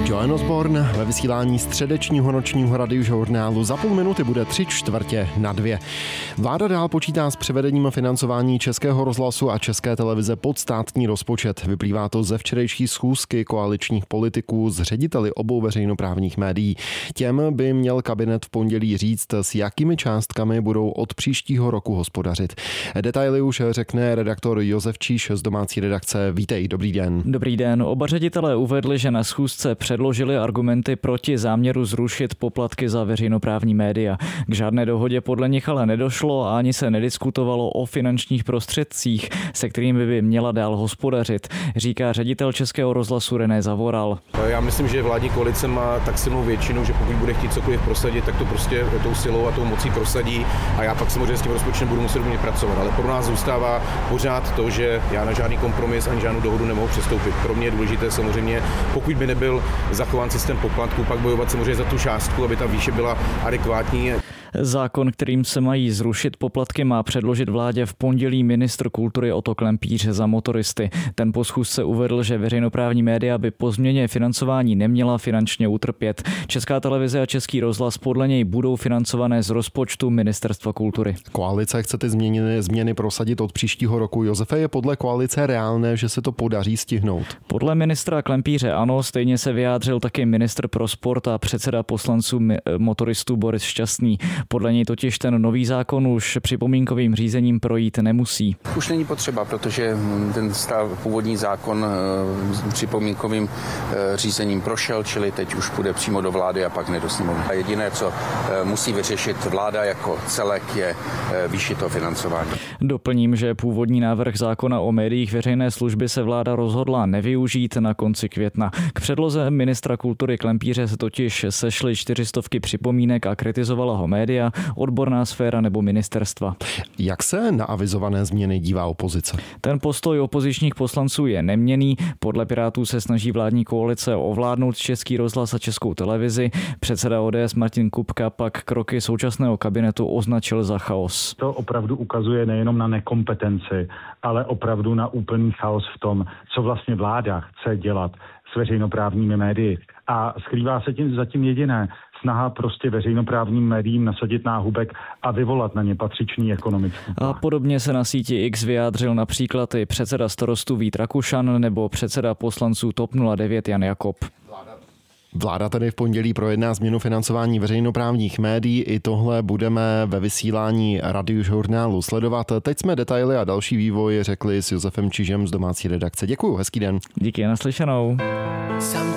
Joan Osborne ve vysílání středečního nočního radiožurnálu. Za půl minuty bude 3:45. Vláda dál počítá s převedením financování Českého rozhlasu a České televize pod státní rozpočet. Vyplývá to ze včerejší schůzky koaličních politiků s řediteli obou veřejnoprávních médií. Těm by měl kabinet v pondělí říct, s jakými částkami budou od příštího roku hospodařit. Detaily už řekne redaktor Josef Číš z domácí redakce. Vítej, dobrý den. Dobrý den. Oba ředitelé uvedli, že na schůzce předložili argumenty proti záměru zrušit poplatky za veřejnoprávní média. K žádné dohodě podle nich ale nedošlo a ani se nediskutovalo o finančních prostředcích, se kterými by měla dál hospodařit, říká ředitel Českého rozhlasu René Zavoral. Já myslím, že vládní koalice má tak silnou většinu, že pokud bude chtít cokoliv prosadit, tak to prostě tou silou a tou mocí prosadí a já pak samozřejmě s tím rozpočtem budu muset umět pracovat. Ale pro nás zůstává pořád to, že já na žádný kompromis ani žádnou dohodu nemohu přistoupit. Pro mě je důležité samozřejmě, pokud by nebyl zachován systém poplatků, pak bojovat samozřejmě za tu částku, aby ta výše byla adekvátní. Zákon, kterým se mají zrušit poplatky, má předložit vládě v pondělí ministr kultury Otto Klempíř za Motoristy. Ten po schůzce uvedl, že veřejnoprávní média by po změně financování neměla finančně utrpět. Česká televize a Český rozhlas podle něj budou financované z rozpočtu Ministerstva kultury. Koalice chce ty změny prosadit od příštího roku. Josefe, je podle koalice reálné, že se to podaří stihnout? Podle ministra Klempíře ano, stejně se vyjádřil taky ministr pro sport a předseda poslanců Motoristů Boris Šťastný. Podle něj totiž ten nový zákon už připomínkovým řízením projít nemusí. Už není potřeba, protože ten původní zákon připomínkovým řízením prošel, čili teď už půjde přímo do vlády a pak ne do sněmovny. A jediné, co musí vyřešit vláda jako celek, je výši toho financování. Doplním, že původní návrh zákona o médiích veřejné služby se vláda rozhodla nevyužít na konci května. K předloze ministra kultury Klempíře se totiž sešly 400 připomínek a kritizovala ho média, odborná sféra nebo ministerstva. Jak se na avizované změny dívá opozice? Ten postoj opozičních poslanců je neměnný. Podle Pirátů se snaží vládní koalice ovládnout Český rozhlas a Českou televizi. Předseda ODS Martin Kupka pak kroky současného kabinetu označil za chaos. To opravdu ukazuje nejenom na nekompetenci, ale opravdu na úplný chaos v tom, co vlastně vláda chce dělat s veřejnoprávními médii. A skrývá se tím zatím jediné: snaha prostě veřejnoprávním médiím nasadit náhubek a vyvolat na ně patřičný ekonomický tlak. A podobně se na síti X vyjádřil například i předseda Starostů Vít Rakušan nebo předseda poslanců TOP 09 Jan Jakob. Vláda tedy v pondělí projedná změnu financování veřejnoprávních médií. I tohle budeme ve vysílání radiožurnálu sledovat. Teď jsme detaily a další vývoj řekli s Josefem Čižem z domácí redakce. Děkuju, hezký den. Díky, naslyšenou.